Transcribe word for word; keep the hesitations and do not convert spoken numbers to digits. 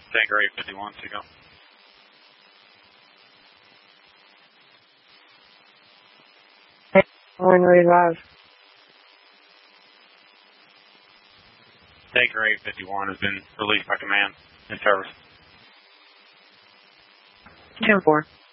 Tanker eight fifty-one, Seagull. One read live. Tanker eight fifty-one has been released by command in service. ten four.